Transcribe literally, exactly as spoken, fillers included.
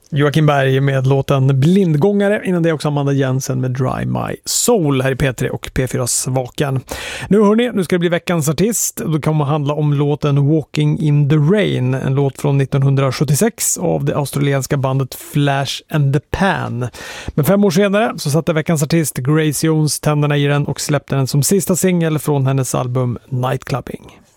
Joakim Berg med låten Blindgångare, innan det också Amanda Jensen med Dry My Soul här i P tre och P fyra Svakan. Nu hörni, nu ska det bli veckans artist. Då kommer det handla om låten Walking in the Rain, en låt från nittonhundrasjuttiosex av det australienska bandet Flash and the Pan. Men fem år senare så satte veckans artist Grace Jones tänderna i den och släppte den som sista singel från hennes album Nightclubbing.